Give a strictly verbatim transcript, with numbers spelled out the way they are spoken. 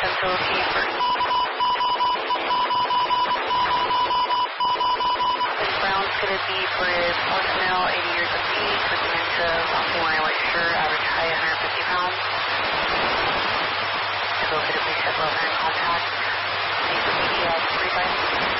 Central Key for Miss Brown's going to be for fourth male, eighty years of age, with dementia, walking wearing a white shirt, average height one hundred fifty pounds. So could it please step over and contact the E D S forty-five?